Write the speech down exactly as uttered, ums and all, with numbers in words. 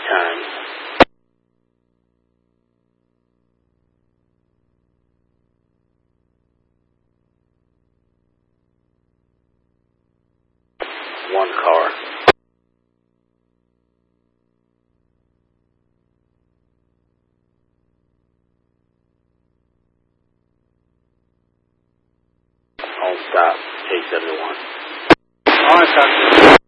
time. One car. All stop. Take seventy-one. All right, Doctor